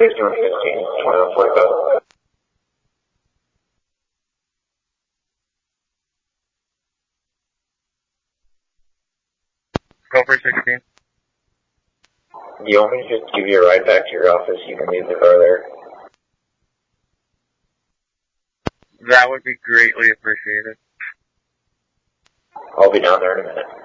Customer 15, 2145. Go for 16. Do you want me to just give you a ride back to your office? You can leave the car there. That would be greatly appreciated. I'll be down there in a minute.